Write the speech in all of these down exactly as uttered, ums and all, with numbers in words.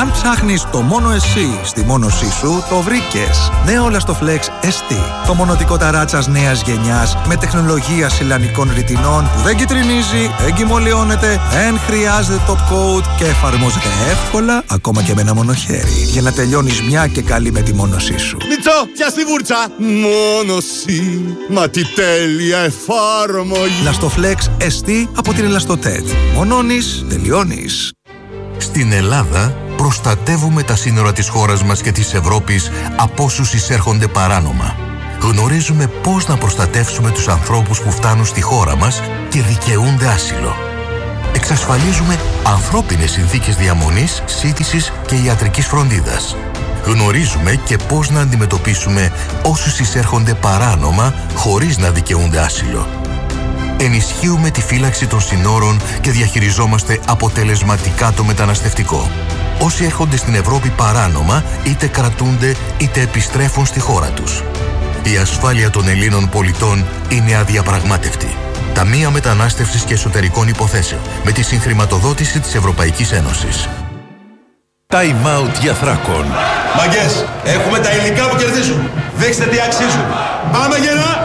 Αν ψάχνεις το μόνο εσύ στη μόνωσή σου, το βρήκες. Νέο Lastoflex ες τι. Το μονωτικό ταράτσας νέας γενιάς με τεχνολογία σιλανικών ρητινών που δεν κυτρινίζει, δεν κυμολιώνεται, δεν χρειάζεται top coat και εφαρμόζεται εύκολα ακόμα και με ένα μονοχέρι. Για να τελειώνεις μια και καλή με τη μόνωσή σου. Μιτσό, πιάσ' τη βούρτσα! Μόνωση, μα τι τέλεια εφάρμογη! Lastoflex ες τι από την Ελαστοτέτ. Μονώνεις, τελειώνεις. Στην Ελλάδα προστατεύουμε τα σύνορα της χώρας μας και της Ευρώπης από όσους εισέρχονται παράνομα. Γνωρίζουμε πώς να προστατεύσουμε τους ανθρώπους που φτάνουν στη χώρα μας και δικαιούνται άσυλο. Εξασφαλίζουμε ανθρώπινες συνθήκες διαμονής, σύντησης και ιατρικής φροντίδας. Γνωρίζουμε και πώς να αντιμετωπίσουμε όσους εισέρχονται παράνομα χωρίς να δικαιούνται άσυλο. Ενισχύουμε τη φύλαξη των συνόρων και διαχειριζόμαστε αποτελεσματικά το μεταναστευτικό. Όσοι έρχονται στην Ευρώπη παράνομα, είτε κρατούνται είτε επιστρέφουν στη χώρα τους. Η ασφάλεια των Ελλήνων πολιτών είναι αδιαπραγμάτευτη. Ταμεία Μετανάστευσης και Εσωτερικών Υποθέσεων, με τη συγχρηματοδότηση της Ευρωπαϊκής Ένωσης. Time out για Θράκον. Μαγκές, έχουμε τα υλικά που κερδίζουν. Δείξτε τι αξίζουν. Πάμε γερά!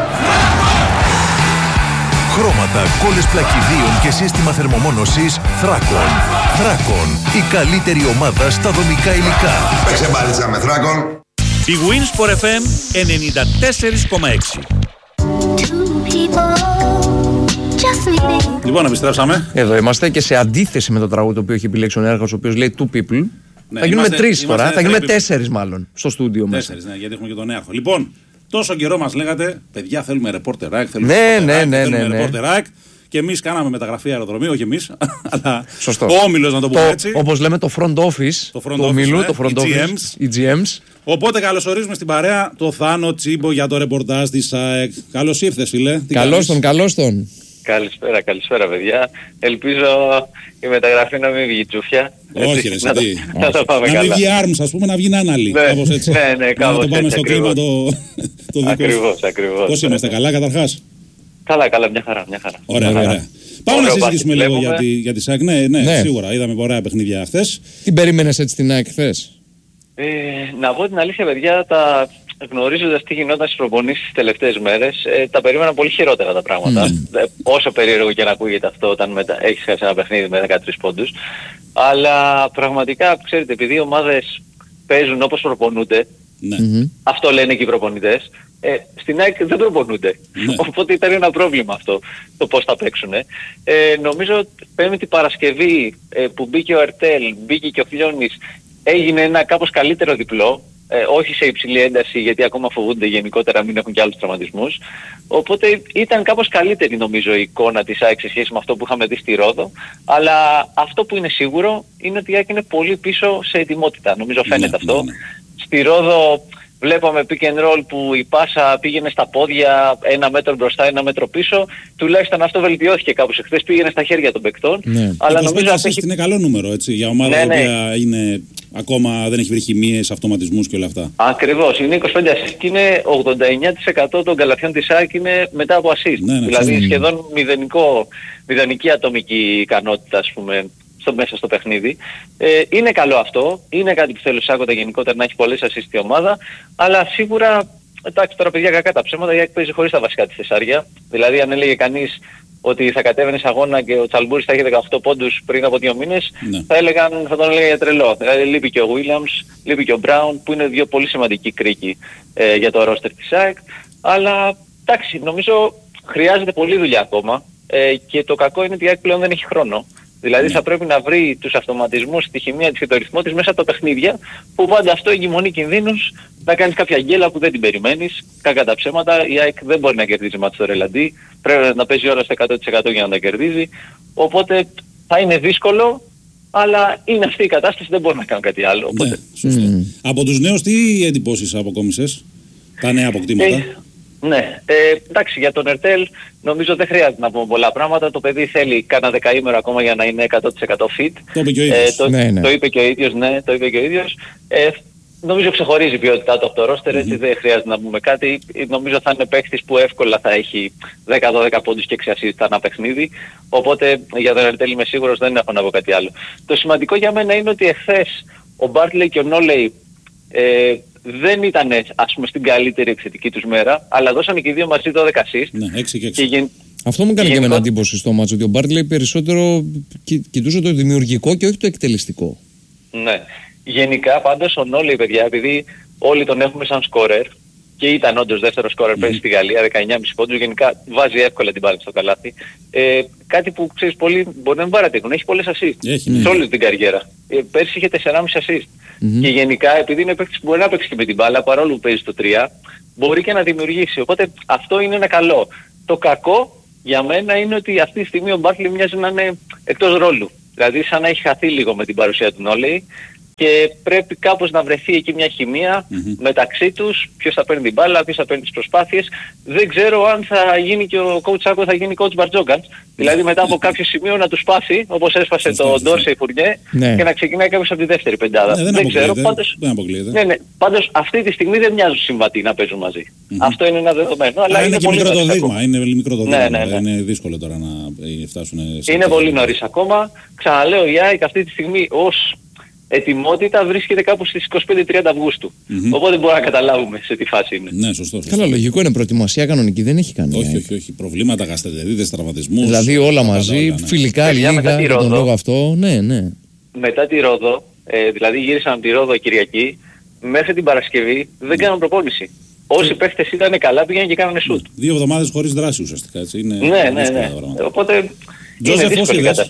Χρώματα, κόλλες πλακιδίων και σύστημα θερμομόνωσης Θράκον. Θράκον, η καλύτερη ομάδα στα δομικά υλικά. Παίξε μπάλιτσα με Θράκον. Η Winsport εφ εμ ενενήντα τέσσερα κόμμα έξι. Λοιπόν, επιστρέψαμε. Εδώ είμαστε και σε αντίθεση με το τραγούδι το οποίο έχει επιλέξει ο Νέαρχος, ο οποίος λέει Two People. Ναι, θα γίνουμε τρεις τώρα, θα γίνουμε people. τέσσερις μάλλον στο στούντιο μέσα. Τέσσερις, ναι, γιατί έχουμε και τον Νέαρχο. Λοιπόν, τόσο καιρό μας λέγατε, παιδιά, θέλουμε ρεπόρτερ ΑΕΚ, θέλουμε Ναι, ρεπόρτερ ναι, ΑΕΚ, ναι, θέλουμε ναι, ναι. ρεπόρτερ ΑΕΚ. Και εμείς κάναμε μεταγραφή αεροδρομίου, όχι εμείς, αλλά Σωστό. ο Όμιλος, να το πούμε έτσι. Όπως λέμε το front office Το front του office, Ομίλου, ναι, το front οι office, τζι εμς. οι τζι εμς. Οπότε καλωσορίζουμε στην παρέα το Θάνο Τσίμπο για το ρεπορτάζ της ΑΕΚ. Καλώς ήρθες, φίλε. Τι Καλώς κάνεις? τον, καλώς τον. Καλησπέρα, καλησπέρα παιδιά. Ελπίζω η μεταγραφή να μην βγει τσούφια. Όχι, ρε, να, τι. να τα πάμε Να καλά. μην βγει Άρμς, ας πούμε, να βγει Νάναλη. Ναι, Κάπως έτσι. ναι, ναι, κάπως να το πάμε έτσι, στο κλίμα ακριβώς. το, το δικό Ακριβώς, σου. ακριβώς. Πώς είμαστε, καλά καταρχάς? Καλά, καλά, μια χαρά, μια χαρά. Ωραία, Μια χαρά. ωραία. Πάμε Ωραίο να συζητήσουμε μπάσκετ λίγο για βλέπουμε. τη, για τη ΣΑΚ. Ναι, ναι, Ναι. σίγουρα. Είδαμε ωραία παιχνίδια χθες. Τι περίμενες έτσι την ΑΕΚ χθες? Ε, να πω την αλήθεια παιδιά, τα... γνωρίζοντας τι γινόταν στις προπονήσεις τις τελευταίες μέρες, ε, τα περίμενα πολύ χειρότερα τα πράγματα. Ε, όσο περίεργο και να ακούγεται αυτό όταν μετα... έχεις χάσει ένα παιχνίδι με δεκατρείς πόντους. Αλλά πραγματικά, ξέρετε, επειδή οι ομάδες παίζουν όπως προπονούνται, Ναι. Mm-hmm. αυτό λένε και οι προπονητές, ε, στην ΑΕΚ δεν προπονούνται. Ναι. Οπότε ήταν ένα πρόβλημα αυτό, το πώς θα παίξουν. Ε, νομίζω Πέμπτη Παρασκευή ε, που μπήκε ο Ερτέλ, μπήκε και ο Φλιώνης, έγινε ένα κάπως καλύτερο διπλό. Ε, όχι σε υψηλή ένταση, γιατί ακόμα φοβούνται γενικότερα μην έχουν και άλλους τραυματισμούς. Οπότε ήταν κάπως καλύτερη νομίζω η εικόνα της ΑΕΚ σε σχέση με αυτό που είχαμε δει στη Ρόδο. Αλλά αυτό που είναι σίγουρο είναι ότι η ΑΕΚ είναι πολύ πίσω σε ετοιμότητα. Νομίζω φαίνεται Ναι, αυτό. ναι, ναι. Στη Ρόδο βλέπαμε pick and roll που η πάσα πήγαινε στα πόδια, ένα μέτρο μπροστά, ένα μέτρο πίσω. Τουλάχιστον αυτό βελτιώθηκε κάπως. Εχθές πήγαινε στα χέρια των παικτών. Ναι. Αλλά είκοσι πέντε νομίζω ότι assist είναι καλό νούμερο, έτσι, για ομάδα Ναι, η ναι. οποία είναι, ακόμα δεν έχει βρει χημίες, αυτοματισμούς και όλα αυτά. Ακριβώς, είναι είκοσι πέντε assist και είναι ογδόντα εννιά τοις εκατό των καλαθιών της ΑΕΚ είναι μετά από assist. Ναι, ναι, δηλαδή ναι. σχεδόν μηδενικό, μηδενική ατομική ικανότητα, ας πούμε, στο, μέσα στο παιχνίδι. Ε, είναι καλό αυτό, είναι κάτι που θέλει ο Σάκοτα γενικότερα να έχει πολλές assist η ομάδα, αλλά σίγουρα, εντάξει τώρα παιδιά κακά τα ψέματα, η ΑΕΚ παίζει χωρίς τα βασικά της τεσσάρια. Δηλαδή αν έλεγε κανείς ότι θα κατέβαινε σε αγώνα και ο Τσαλμπούρης θα είχε δεκαοκτώ πόντους πριν από δύο μήνες, Ναι. θα, έλεγαν, θα τον έλεγα για τρελό. Δηλαδή λείπει και ο Williams, λείπει και ο Brown, που είναι δύο πολύ σημαντικοί κρίκοι ε, για το ρόστερ της ΑΕΚ. Αλλά εντάξει, νομίζω χρειάζεται πολλή δουλειά ακόμα ε, και το κακό είναι ότι η ΑΕΚ πλέον δεν έχει χρόνο. Δηλαδή θα πρέπει να βρει τους αυτοματισμούς, τη χημεία της και το ρυθμό της μέσα από τα παιχνίδια, που πάντα αυτό εγκυμονεί κινδύνους να κάνεις κάποια γκέλα που δεν την περιμένεις. Κακά τα ψέματα, η ΑΕΚ δεν μπορεί να κερδίζει μάτς στο Ρελαντί, πρέπει να παίζει όλα στο εκατό τοις εκατό για να τα κερδίζει. Οπότε θα είναι δύσκολο, αλλά είναι αυτή η κατάσταση, δεν μπορεί να κάνω κάτι άλλο. Οπότε... Ναι, σωστό. Mm. Από τους νέους τι εντυπώσεις αποκόμισες, τα νέα αποκτήματα? Ε, ναι, ε, εντάξει, για τον Ερτέλ νομίζω δεν χρειάζεται να πούμε πολλά πράγματα. Το παιδί θέλει κάνα δεκαήμερο ακόμα για να είναι εκατό τοις εκατό fit. Το είπε και ο ίδιος. το, Ναι, ναι. το είπε και ο ίδιος, ναι, το είπε και ο ίδιος. Ε, νομίζω ξεχωρίζει η ποιότητά του από το ρόστερ, έτσι Mm-hmm. δεν χρειάζεται να πούμε κάτι. Νομίζω θα είναι παίχτης που εύκολα θα έχει δέκα δώδεκα πόντους και έξι assist ένα παιχνίδι. Οπότε για τον Ερτέλ είμαι σίγουρος, δεν έχω να πω κάτι άλλο. Το σημαντικό για μένα είναι ότι εχθές ο Μπάρτλεϊ και ο Νόλεϊ ε, δεν ήταν ας πούμε στην καλύτερη επιθετική τους μέρα, αλλά δώσανε και οι δύο μαζί δώδεκα assist. Ναι, έξι και έξι. Και γεν... Αυτό μου έκανε και γενικό... εμένα εντύπωση στο μάτσο, ότι ο Μπάρτλεϊ περισσότερο κι, κοιτούσε το δημιουργικό και όχι το εκτελεστικό. Ναι. Γενικά πάντως ο Νόλεϊ, παιδιά, επειδή όλοι τον έχουμε σαν σκόρερ και ήταν όντως δεύτερο σκόρερ mm. πέρυσι στη Γαλλία, δεκαεννιά κόμμα πέντε πόντους, γενικά βάζει εύκολα την μπάλα στο καλάθι. Ε, κάτι που ξέρεις πολλοί μπορεί να μην παρατηρούν, έχει πολλές assist έχει, ναι. σε όλη την καριέρα. Ε, πέρυσι είχε τέσσερα κόμμα πέντε assist. Mm-hmm. Και γενικά επειδή είναι παίκτης που μπορεί να παίξει και με την μπάλα, παρόλο που παίζει το τρία, μπορεί και να δημιουργήσει. Οπότε αυτό είναι ένα καλό. Το κακό για μένα είναι ότι αυτή τη στιγμή ο Μπάρτλεϊ μοιάζει να είναι εκτός ρόλου. Δηλαδή σαν να έχει χαθεί λίγο με την παρουσία του Νόλεϊ. Και πρέπει κάπως να βρεθεί εκεί μια χημεία mm-hmm. μεταξύ τους, ποιος θα παίρνει την μπάλα, ποιος θα παίρνει τις προσπάθειες. Δεν ξέρω αν θα γίνει και ο coach Σάκο θα γίνει coach Μπαρτζόγκαν. Mm-hmm. Δηλαδή μετά από κάποιο σημείο να του σπάσει, όπως έσπασε το Ντόρσεϊ Φουρνιέ, ναι. και να ξεκινάει κάποιος από τη δεύτερη πεντάδα. Ναι, δεν δεν ξέρω. Πάντως, δεν ναι, ναι, πάντως αυτή τη στιγμή δεν μοιάζουν συμβατοί να παίζουν μαζί. Mm-hmm. Αυτό είναι ένα δεδομένο. Αλλά Α, είναι, είναι και μικρό το δείγμα. Είναι μικρό το δείγμα. Ναι, ναι, ναι. Είναι δύσκολο τώρα να φτάσουν σε... Είναι πολύ νωρίς ακόμα. Ξαναλέω, η ΑΕΚ αυτή τη στιγμή ως ετοιμότητα βρίσκεται κάπου στις είκοσι πέντε τριάντα Αυγούστου. Mm-hmm. Οπότε μπορούμε να καταλάβουμε σε τι φάση είναι. Ναι, σωστό. σωστό. Καλά, λογικό είναι, προετοιμασία κανονική δεν έχει κάνει. Όχι, όχι, όχι. Προβλήματα, γαστρεντερίδες, τραυματισμούς. Δηλαδή όλα μαζί, όλα, ναι. φιλικά λίγα για τον λόγο αυτό. Ναι, ναι. Μετά τη Ρόδο, ε, δηλαδή γύρισαν από τη Ρόδο Κυριακή, μέχρι την Παρασκευή δεν κάναν προπόνηση. Όσοι παίχτες ήταν καλά πήγαιναν και κάνανε σουτ. Δύο εβδομάδες χωρίς δράση ουσιαστικά. Έτσι. Είναι ναι, ναι, ναι. Οπότε είναι δύσκολη κατάσταση.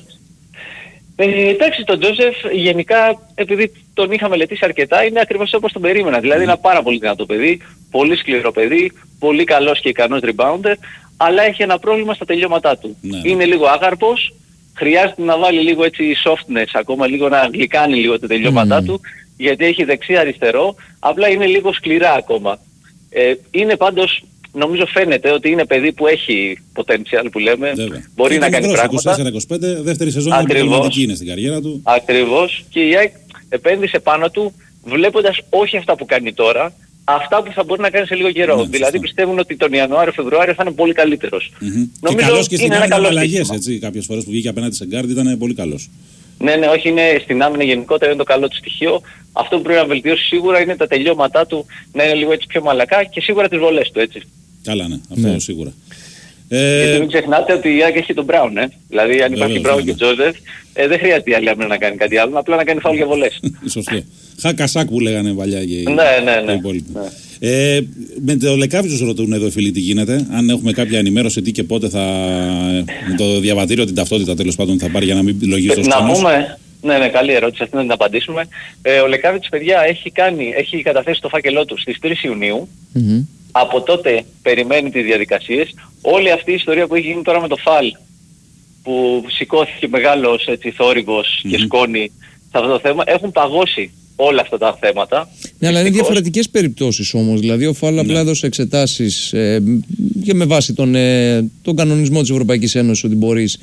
Ε, εντάξει, τον Τζόζεφ γενικά, επειδή τον είχα μελετήσει αρκετά, είναι ακριβώς όπως τον περίμενα. Δηλαδή, είναι ένα πάρα πολύ δυνατό παιδί, πολύ σκληρό παιδί, πολύ καλός και ικανός rebounder, αλλά έχει ένα πρόβλημα στα τελειώματά του. Ναι. Είναι λίγο άγαρπος, χρειάζεται να βάλει λίγο έτσι softness, ακόμα λίγο να γλυκάνει λίγο τα τελειώματά mm. του, γιατί έχει δεξί-αριστερό, απλά είναι λίγο σκληρά ακόμα. Ε, είναι πάντως... Νομίζω φαίνεται ότι είναι παιδί που έχει potential που λέμε. Βέβαια. Μπορεί και να κάνει πράγματα. είκοσι τέσσερα είκοσι πέντε, δεύτερη σεζόν επαγγελματική είναι στην καριέρα του. Ακριβώς. Και η ΑΕΚ επένδυσε πάνω του βλέποντας όχι αυτά που κάνει τώρα, αυτά που θα μπορεί να κάνει σε λίγο καιρό. Ναι, δηλαδή πιστεύουν ότι τον Ιανουάριο-Φεβρουάριο θα είναι πολύ καλύτερος. Mm-hmm. Νομίζω και καλός και στην άμυνα με αλλαγές, έτσι. Κάποιες φορές που βγήκε απέναντι σε γκάρντ ήταν πολύ καλός. Ναι, ναι, όχι, είναι στην άμυνα γενικότερα είναι το καλό του στοιχείο. Αυτό που πρέπει να βελτιώσει σίγουρα είναι τα τελειώματά του να είναι λίγο έτσι πιο μαλακά και σίγουρα τις βολές του, έτσι. Καλά, ναι, αυτό ναι. σίγουρα. Ε... Και μην ξεχνάτε ότι η ΑΕΚ έχει τον Μπράουν, ε. Δηλαδή αν υπάρχει Μπράουν και Τζόζεφ, ε, δεν χρειάζεται η άλλη άμυνα να κάνει κάτι άλλο, απλά να κάνει φάουλ για βολές. Σωστό. Χακασάκ που λέγανε παλιά και ναι, ναι, ναι, ναι. Ε, με το Λεκάβιτσος ρωτούν εδώ φίλοι τι γίνεται, αν έχουμε κάποια ενημέρωση τι και πότε θα, με το διαβατήριο την ταυτότητα τέλος πάντων θα πάρει για να μην λογίσει το στόμος. Να πούμε, ναι, ναι, καλή ερώτηση, αυτή να την απαντήσουμε. Ε, ο Λεκάβιτσος, παιδιά, έχει, κάνει, έχει καταθέσει το φάκελό του στις τρεις Ιουνίου. Mm-hmm. Από τότε περιμένει τις διαδικασίες. Όλη αυτή η ιστορία που έχει γίνει τώρα με το φαλ, που σηκώθηκε μεγάλος έτσι, θόρυβος mm-hmm. και σκόνη σε αυτό το θέμα, έχουν παγώσει όλα αυτά τα θέματα. Ναι, αλλά είναι διαφορετικές περιπτώσεις όμως. Δηλαδή ο φαλ απλά έδωσε εξετάσεις ε, και με βάση τον, ε, τον κανονισμό της Ευρωπαϊκής Ένωσης ότι μπορείς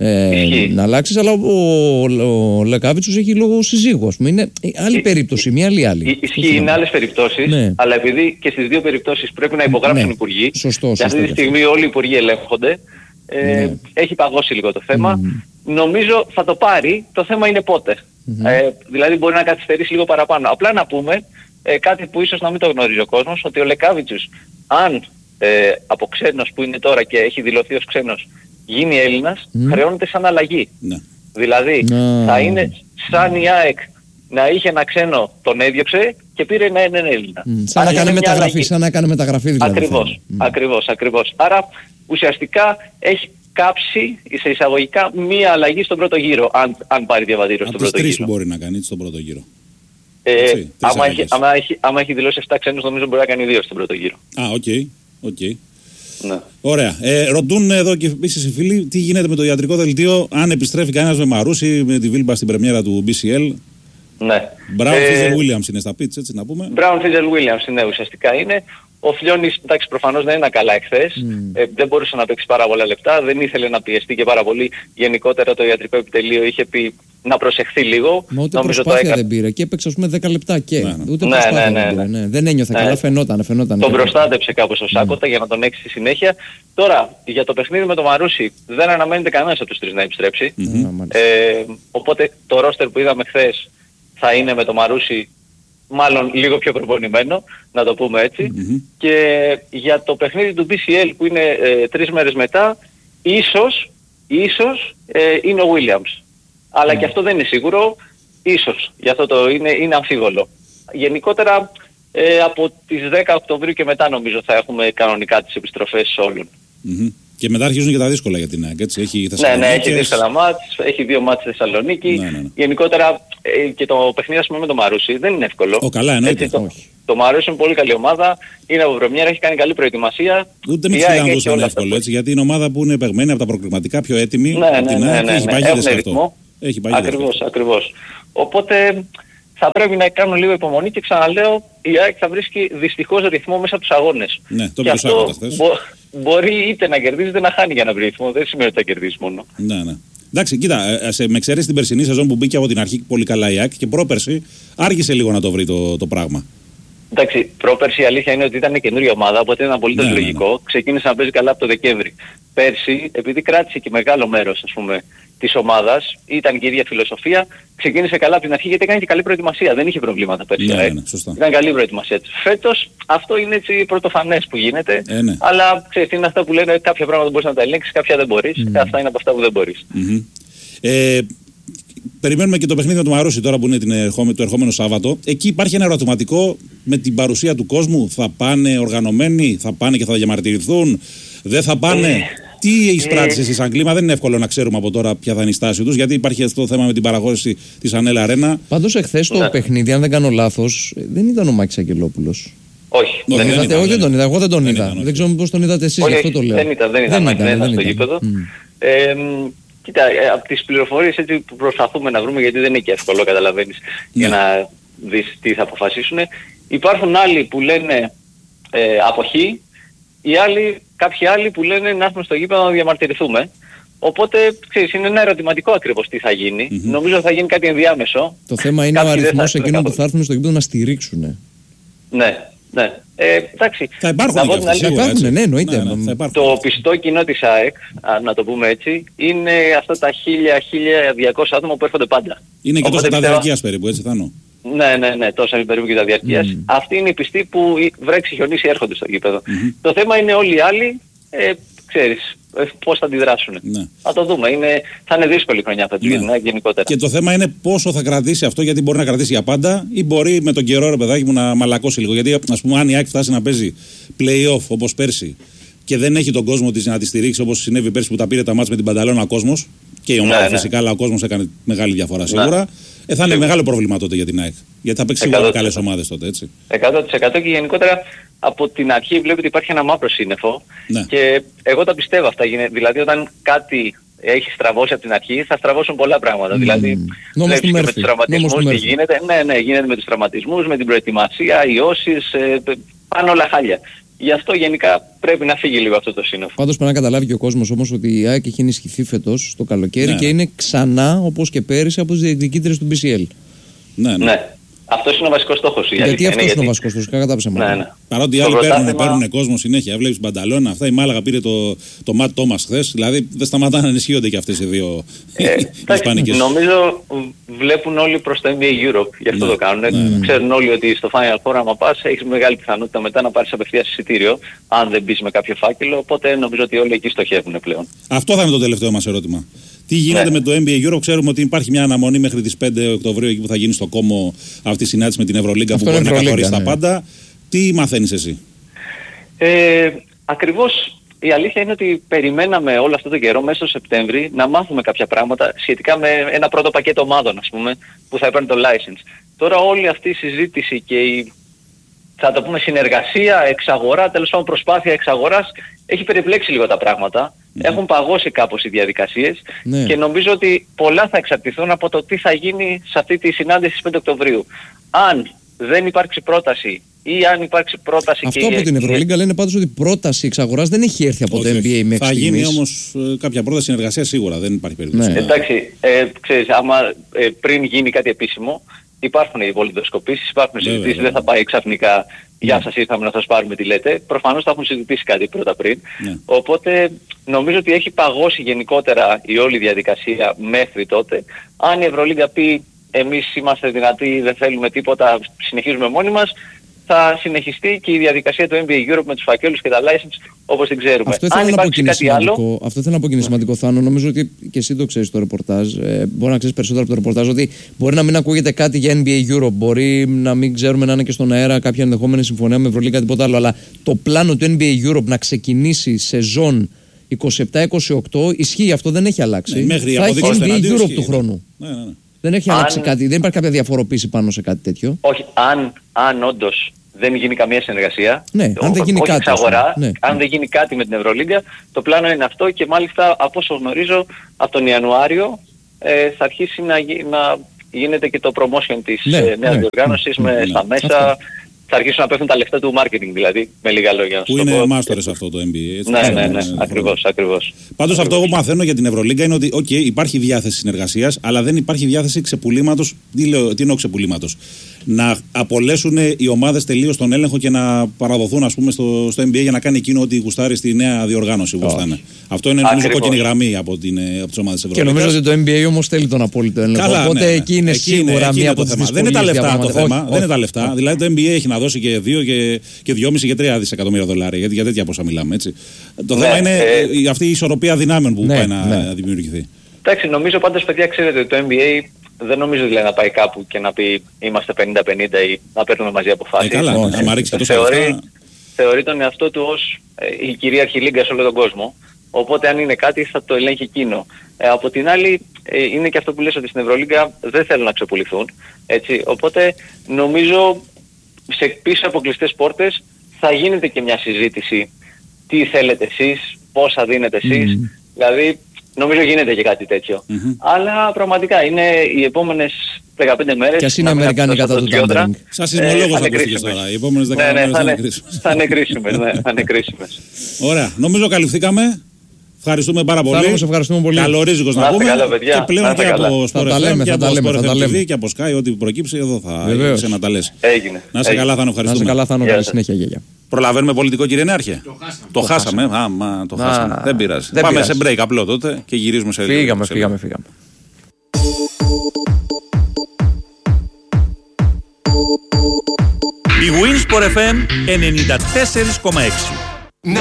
Ε, να αλλάξει, αλλά ο, ο, ο Λεκάβιτσος έχει λόγο συζύγου. Είναι άλλη περίπτωση, μία άλλη άλλη. Ισχύει, είναι άλλες περιπτώσεις, ναι. αλλά επειδή και στις δύο περιπτώσεις πρέπει να υπογράψουν οι ναι. υπουργοί, σωστό, και αυτή τη στιγμή όλοι οι υπουργοί ελέγχονται, ε, ναι. έχει παγώσει λίγο το θέμα. Mm. Νομίζω θα το πάρει, το θέμα είναι πότε. Mm-hmm. Ε, δηλαδή μπορεί να καθυστερήσει λίγο παραπάνω. Απλά να πούμε ε, κάτι που ίσως να μην το γνωρίζει ο κόσμος, ότι ο Λεκάβιτσος, αν ε, από ξένος που είναι τώρα και έχει δηλωθεί ως ξένος, γίνει Έλληνας, mm. χρεώνεται σαν αλλαγή. Ναι. Δηλαδή no. θα είναι σαν η ΑΕΚ να είχε ένα ξένο, τον έδιωξε και πήρε ένα έναν Έλληνα. Mm. Σαν, να κάνει μεταγραφή, σαν να κάνει μεταγραφή δηλαδή. Ακριβώς, mm. ακριβώς, ακριβώς. Άρα ουσιαστικά έχει κάψει σε εισαγωγικά μία αλλαγή στον πρώτο γύρο, αν, αν πάρει διαβατήριο στον πρώτο γύρο. Από τις τρεις που μπορεί να κάνει στον πρώτο γύρο. Ε, Έτσι, άμα, έχει, άμα, έχει, άμα έχει δηλώσει επτά ξένους, νομίζω μπορεί να κάνει δύο στον πρώτο γύρο. Α, οκ, okay, οκ. Okay. Ναι. Ωραία. Ε, ρωτούν εδώ και επίσης οι φίλοι τι γίνεται με το ιατρικό δελτίο, αν επιστρέφει κανένας με Μαρούση, με τη Βίλμπα στην πρεμιέρα του μπι σι ελ. Ναι. Μπράουν Φίζερ Βίλιαμς είναι στα πίτς, έτσι να πούμε. Μπράουν Φίζερ Βίλιαμς είναι ουσιαστικά είναι. Ο Φλιώνης, εντάξει, προφανώς δεν είναι καλά εχθές. Mm. Ε, δεν μπορούσε να παίξει πάρα πολλά λεπτά, δεν ήθελε να πιεστεί και πάρα πολύ. Γενικότερα το ιατρικό επιτελείο είχε πει να προσεχθεί λίγο. Μα ούτε νομίζω προσπάθεια το έκα... δεν πήρε και έπαιξε ας πούμε δέκα λεπτά και. Ναι, ναι. Ούτε ναι, προσπάθεια ναι, ναι, ναι. δεν πήρε. Ναι. Δεν ένιωθε ναι. καλά, φαινόταν. φαινόταν τον προστάτεψε κάπως ο Σάκοτα mm. για να τον έχει στη συνέχεια. Τώρα, για το παιχνίδι με τον Μαρούσι δεν αναμένεται κανένας από τους τρεις να επιστρέψει. Mm-hmm. Ε, οπότε το ρόστερ που είδαμε χθες θα είναι με το Μαρούσι μάλλον λίγο πιο προπονημένο, να το πούμε έτσι. Mm-hmm. Και για το παιχνίδι του μπι σι ελ που είναι ε, τρεις μέρες μετά, ίσως, ίσως ε, είναι ο Williams. Αλλά mm. και αυτό δεν είναι σίγουρο, ίσως. Γι' αυτό το είναι, είναι αμφίβολο. Γενικότερα ε, από τις δέκα Οκτωβρίου και μετά νομίζω θα έχουμε κανονικά τις επιστροφές όλων. Mm-hmm. Και μετά αρχίζουν και τα δύσκολα για την ΑΕΚ, έτσι. Έχει ναι, ναι, έχει δύσκολα μάτς, έχει δύο μάτς στη Θεσσαλονίκη. Ναι, ναι, ναι. Γενικότερα ε, και το παιχνίδι ας πούμε με το Μαρούσι δεν είναι εύκολο. Ο, καλά, εννοείται. Το, το Μαρούσι είναι πολύ καλή ομάδα, είναι από πρεμιέρα, έχει κάνει καλή προετοιμασία. Ούτε με τις φιλανδούς είναι εύκολο, έτσι, γιατί είναι ομάδα που είναι παιγμένη από τα προκριματικά, πιο έτοιμη. Ναι, από ναι, την ναι, ΑΕΚ, ναι, ναι, έχει ναι, παγίδες ναι, αυτό. Έχει παγίδες. Ακριβώς, ακριβώς. Οπότε θα πρέπει να κάνουν λίγο υπομονή και ξαναλέω, η ΑΕΚ θα βρίσκει δυστυχώς ρυθμό μέσα από τους αγώνες. Ναι, το και αυτό μπο, μπορεί είτε να κερδίζει είτε να χάνει για να βρει ρυθμό. Δεν σημαίνει ότι θα κερδίσει μόνο. Ναι, ναι. Εντάξει, κοίτα, σε, με εξαιρέσει την περσινή σεζόν που μπήκε από την αρχή πολύ καλά η ΑΕΚ και πρόπερση άργησε λίγο να το βρει το, το πράγμα. Εντάξει, πρόπερση η αλήθεια είναι ότι ήταν καινούργια ομάδα, οπότε ήταν απολύτως ναι, λογικό. Ναι, ναι. Ξεκίνησε να παίζει καλά από το Δεκέμβρη. Πέρσι, επειδή κράτησε και μεγάλο μέρος, ας πούμε, της ομάδας, ήταν και η ίδια φιλοσοφία, ξεκίνησε καλά από την αρχή γιατί έκανε και καλή προετοιμασία. Δεν είχε προβλήματα πέρσι. Ναι, ναι, ναι, σωστά. Ήταν καλή προετοιμασία της. Φέτος αυτό είναι έτσι πρωτοφανές που γίνεται. Ε, ναι. Αλλά ξέρεις, είναι αυτά που λένε κάποια πράγματα μπορείς να τα ελέγξεις, κάποια δεν μπορείς. Mm. Αυτά είναι από αυτά που δεν μπορείς. Mm-hmm. Ε, περιμένουμε και το παιχνίδι του Μαρούσι τώρα που είναι την ερχόμε, το ερχόμενο Σάββατο. Εκεί υπάρχει ένα ερωτηματικό με την παρουσία του κόσμου. Θα πάνε οργανωμένοι, θα πάνε και θα διαμαρτυρηθούν, δεν θα πάνε. Ε, Τι εισπράττεις εσύ σαν κλίμα, δεν είναι εύκολο να ξέρουμε από τώρα ποια θα είναι η στάση τους, γιατί υπάρχει αυτό το θέμα με την παραχώρηση της Ανέλα Αρένα. Πάντως εχθές το ναι. παιχνίδι, αν δεν κάνω λάθος, δεν ήταν ο Μάκης Αγγελόπουλος. Όχι, δεν, δεν, είδατε, όχι, δεν τον είδα. Εγώ δεν τον δεν είδα. Ήταν, δεν ξέρω πώς τον είδατε εσείς, όχι, γι' αυτό το λέω. Δεν ήταν, δεν ήταν, δεν ήταν, δεν ήταν στο γήπεδο. Mm. Ε, κοίτα, από τις πληροφορίες έτσι που προσπαθούμε να βρούμε, γιατί δεν είναι και εύκολο, καταλαβαίνεις, yeah. για να δεις τι θα αποφασίσουν. Υπάρχουν άλλοι που λένε ε, αποχή, οι άλλοι, κάποιοι άλλοι που λένε να έρθουμε στο γήπεδο να διαμαρτυρηθούμε. Οπότε, ξέρεις, είναι ένα ερωτηματικό ακριβώς τι θα γίνει. Mm-hmm. Νομίζω θα γίνει κάτι ενδιάμεσο. Το θέμα είναι ο αριθμός εκείνων που θα έρθουν στο γήπεδο να στηρίξουν. Ναι, ναι. Ε, εντάξει. Θα υπάρχουν και αυτοί, θα υπάρχουν, ναι, εννοείται. Ναι, ναι, το πιστό κοινό της ΑΕΚ, να το πούμε έτσι, είναι αυτά τα χίλια με χίλια διακόσια άτομα που έρχονται πάντα. Είναι και τόσα τα διαρκείας περίπου, έτσι θα είναι. Ναι, ναι, ναι, τόσα είναι περίπου και τα διαρκείας. Mm. Αυτοί είναι οι πιστοί που βρέξει χιονίσει έρχονται στο γήπεδο. Mm-hmm. Το θέμα είναι όλοι οι άλλοι, ε, ξέρεις, πώς θα αντιδράσουν. Ναι. Θα το δούμε. Είναι, θα είναι δύσκολη χρονιά θα ναι. ναι, γενικότερα. Και το θέμα είναι πόσο θα κρατήσει αυτό, γιατί μπορεί να κρατήσει για πάντα ή μπορεί με τον καιρό, ρε παιδάκι μου, να μαλακώσει λίγο. Γιατί, ας πούμε, αν η ΑΕΚ φτάσει να παίζει play-off όπως πέρσι και δεν έχει τον κόσμο της να τη στηρίξει όπως συνέβη πέρσι που τα πήρε τα μάτς με την Πανταλώνα ο κόσμος και η ομάδα ναι, φυσικά, ναι. αλλά ο κόσμος έκανε μεγάλη διαφορά σίγουρα. Ναι. Ε, θα είναι ναι. μεγάλο πρόβλημα τότε για την ΑΕΚ. Γιατί θα παίξει σίγουρα καλές ομάδες τότε, έτσι. εκατό τοις εκατό και γενικότερα από την αρχή βλέπετε ότι υπάρχει ένα μαύρο σύννεφο ναι. και εγώ τα πιστεύω αυτά. Δηλαδή όταν κάτι έχει στραβώσει από την αρχή θα στραβώσουν πολλά πράγματα. Mm. Δηλαδή βλέπεις και με τους τραυματισμούς τι γίνεται. Ναι, ναι, γίνεται με τους τραυματισμούς, με την προετοιμασία, ιώσεις, ε, πάνε όλα χάλια. Γι' αυτό γενικά πρέπει να φύγει λίγο αυτό το σύννεφο. Πάντως πρέπει να καταλάβει και ο κόσμος όμως ότι η ΑΕΚ έχει ενισχυθεί φέτος το καλοκαίρι ναι. και είναι ξανά όπως και πέρυσι από τις διεκδικήτρες του μπι σι ελ. Ναι, ναι. ναι. Αυτός είναι ο βασικός στόχος. Γιατί αυτός είναι, γιατί... ο βασικός στόχος, κατά ψέματα. Ναι, ναι. Παρότι οι άλλοι παίρνουν, παίρνουν κόσμο συνέχεια. Βλέπεις Μπανταλώνα, αυτά η Μάλαγα πήρε το, το Ματ Τόμας χθες. Δηλαδή δεν σταματάνε να ενισχύονται και αυτές οι δύο ε, ισπανικές. Νομίζω βλέπουν όλοι προς το N B A Europe, γι' αυτό ναι, το κάνουν. Ναι, ναι. Ξέρουν όλοι ότι στο Final Four άμα πας έχεις μεγάλη πιθανότητα μετά να πάρεις απευθείας εισιτήριο, αν δεν μπεις με κάποιο φάκελο. Οπότε νομίζω ότι όλοι εκεί στοχεύουν πλέον. Αυτό θα είναι το τελευταίο μας ερώτημα. Τι γίνεται ναι. με το N B A Europe, ξέρουμε ότι υπάρχει μια αναμονή μέχρι τις πέντε Οκτωβρίου εκεί που θα γίνει στο Κόμο αυτή η συνάντηση με την Ευρωλίγκα που μπορεί να καθορίσει ναι. τα πάντα. Τι μαθαίνεις εσύ? Ε, ακριβώς η αλήθεια είναι ότι περιμέναμε όλο αυτό το καιρό μέσα στο Σεπτέμβρη να μάθουμε κάποια πράγματα σχετικά με ένα πρώτο πακέτο ομάδων ας πούμε που θα έπαιρνε το license. Τώρα όλη αυτή η συζήτηση και η θα το πούμε συνεργασία, εξαγορά, τέλος πάντων προσπάθεια εξαγοράς έχει περιπλέξει λίγο τα πράγματα. Mm. Έχουν παγώσει κάπως οι διαδικασίες ναι. και νομίζω ότι πολλά θα εξαρτηθούν από το τι θα γίνει σε αυτή τη συνάντηση στις πέντε Οκτωβρίου. Αν δεν υπάρξει πρόταση ή αν υπάρξει πρόταση αυτό και... από την Ευρωλίγκα λένε πάντως ότι πρόταση εξαγοράς δεν έχει έρθει από okay. το N B A μέχρι θα γίνει όμως ε, κάποια πρόταση συνεργασία σίγουρα, δεν υπάρχει περίπτωση. Ναι. Εντάξει, ε, ξέρεις, άμα ε, πριν γίνει κάτι επίσημο, υπάρχουν οι βολιδοσκοπήσεις, υπάρχουν συζητήσεις, δεν θα πάει ξαφνικά γεια σας ήρθαμε να σας πάρουμε τι λέτε. Προφανώς θα έχουν συζητήσει κάτι πρώτα πριν. Ναι. Οπότε νομίζω ότι έχει παγώσει γενικότερα η όλη διαδικασία μέχρι τότε. Αν η Ευρωλίγκα πει εμείς είμαστε δυνατοί, δεν θέλουμε τίποτα, συνεχίζουμε μόνοι μας, θα συνεχιστεί και η διαδικασία του N B A Europe με τους φακέλους και τα license όπως την ξέρουμε. Αυτό ήθελα να πω και είναι σημαντικό, αυτό θέλω να πω και είναι σημαντικό, Θάνο. Νομίζω ότι και εσύ το ξέρεις το ρεπορτάζ. Ε, μπορεί να ξέρεις περισσότερο από το ρεπορτάζ. Ότι μπορεί να μην ακούγεται κάτι για N B A Europe, μπορεί να μην ξέρουμε να είναι και στον αέρα κάποια ενδεχόμενη συμφωνία με Ευρωλίγκα, τίποτα άλλο. Αλλά το πλάνο του N B A Europe να ξεκινήσει σεζόν είκοσι επτά είκοσι οκτώ ισχύει, αυτό δεν έχει αλλάξει. Ναι, θα έχει N B A Europe ισχύει, του χρόνου. Ναι, ναι, ναι. Δεν έχει αν... αλλάξει κάτι, δεν υπάρχει κάποια διαφοροποίηση πάνω σε κάτι τέτοιο. Όχι, αν, αν όντως δεν γίνει καμία συνεργασία, ναι, αν δεν γίνει όχι κάτι, εξαγορά, ναι, αν ναι. δεν γίνει κάτι με την Ευρωλίγκα, το πλάνο είναι αυτό και μάλιστα από όσο γνωρίζω από τον Ιανουάριο ε, θα αρχίσει να, να γίνεται και το promotion της ναι, ε, νέας ναι, διοργάνωσης ναι, με, ναι, στα ναι, μέσα. αυτό. Θα αρχίσουν να πέφτουν τα λεφτά του marketing δηλαδή, με λίγα λόγια. Που είναι μάστορες αυτό το N B A. Έτσι, ναι, ναι, ναι, ναι, ναι, ακριβώς, ακριβώς. Πάντως αυτό που μαθαίνω για την Ευρωλίγκα είναι ότι okay, υπάρχει διάθεση συνεργασίας, αλλά δεν υπάρχει διάθεση ξεπουλήματος. Τι, λέω, τι εννοώ ξεπουλήματος? Να απολέσουν οι ομάδες τελείως τον έλεγχο και να παραδοθούν ας πούμε, στο, στο N B A για να κάνει εκείνο ό,τι γουστάρει στη νέα διοργάνωση. Oh. Αυτό είναι νομίζω κόκκινη γραμμή από, την, από τις ομάδες της Ευρωλίγκας. Και νομίζω ότι το N B A όμως θέλει τον απόλυτο έλεγχο. Καλά, οπότε ναι, ναι. εκεί είναι εκεί σίγουρα είναι, μία από τις τις. Δεν είναι τα λεφτά το θέμα. Όχι, δεν είναι τα όχι. λεφτά. Δηλαδή το N B A έχει να δώσει και δύο και, και δυόμισι και τρία δισεκατομμύρια δολάρια. Γιατί για τέτοια ποσά μιλάμε. Έτσι. Το ναι, θέμα είναι ε... αυτή η ισορροπία δυνάμεων που ναι, πάει να ναι. δημιουργηθεί. Εντάξει, νομίζω πάντως παιδιά ξέρετε ότι το N B A δεν νομίζω δηλαδή να πάει κάπου και να πει είμαστε πενήντα πενήντα ή να παίρνουμε μαζί αποφάσεις. Ε, καλά, να μα ρίξει τόσο θεωρεί, αυτά. θεωρεί τον εαυτό του ως ε, η κυρίαρχη λίγκα σε όλο τον κόσμο. Οπότε αν είναι κάτι θα το ελέγχει εκείνο. Ε, από την άλλη ε, είναι και αυτό που λες ότι στην Ευρωλίγκα δεν θέλουν να ξεπουληθούν. Έτσι. Οπότε νομίζω σε πίσω από κλειστές πόρτες θα γίνεται και μια συζήτηση. Τι θέλετε εσείς, πόσα δίνετε εσείς. Mm. Δηλαδή νομίζω γίνεται και κάτι τέτοιο. Mm-hmm. Αλλά πραγματικά είναι οι επόμενες δεκαπέντε μέρες. Και ας είναι Αμερικάνοι κατά του τάμπερινγκ. Σαν σεισμολόγος θα ακούστηκες τώρα. Οι επόμενες δεκαπέντε μέρες θα είναι κρίσιμες. Θα είναι κρίσιμες, ναι, θα είναι κρίσιμες. Ωραία. Νομίζω καλυφθήκαμε. Ευχαριστούμε πάρα πολύ. Θάνο, ευχαριστούμε πολύ. Καλορίζικος να πούμε. Καλά, παιδιά. Και πλέον και από Sport εφ εμ και από Sport εφ εμ και από Sky, ό,τι προκύψει εδώ θα ξαναταλέσει. Έγινε. Να είσαι καλά, Θάνο, ευχαριστούμε. Να είσαι καλά, Θάνο, καλή συνέχεια, γεια. Προλαβαίνουμε πολιτικό, κύριε Νέαρχε? Το χάσαμε. Το χάσαμε. Α, μα, το χάσαμε. Δεν πειράζει. Πάμε σε break απλό τότε και γυρίζουμε σε λίγο. Φύγαμε, φύγαμε, φύγαμε. Η Winsport εφ εμ ενενήντα τέσσερα κόμμα έξι.